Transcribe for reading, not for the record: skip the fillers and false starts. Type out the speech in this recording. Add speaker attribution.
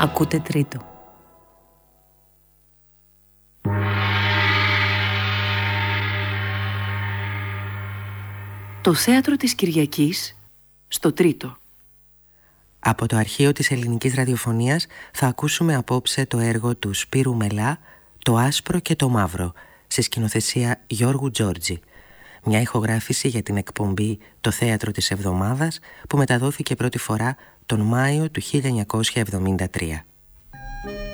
Speaker 1: Ακούτε Τρίτο. Το θέατρο της Κυριακής στο Τρίτο.
Speaker 2: Από το αρχείο της ελληνικής ραδιοφωνίας θα ακούσουμε απόψε το έργο του Σπύρου Μελά, «Το άσπρο και το μαύρο», σε σκηνοθεσία Γιώργου Τζόρτζη. Μια ηχογράφηση για την εκπομπή «Το θέατρο της εβδομάδας» που μεταδόθηκε πρώτη φορά τον Μάιο του 1973.